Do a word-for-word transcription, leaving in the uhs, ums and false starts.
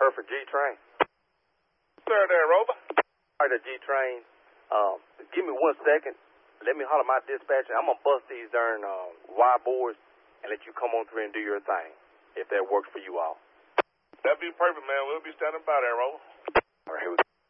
Hereford G-Train. Sir, there, Rover. All right, the G-Train. Um, give me one second. Let me holler my dispatcher. I'm going to bust these darn uh, wire boards and let you come on through and do your thing, if that works for you all. That'd be perfect, man. We'll be standing by there, Rover. All right, here we go.